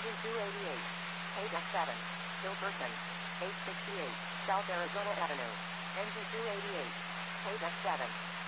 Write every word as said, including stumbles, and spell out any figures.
Engine two eighty-eight. Paydeck seven. Hilperson. eight sixty-eight. South Arizona Avenue. Engine two eighty-eight. Paydeck seven.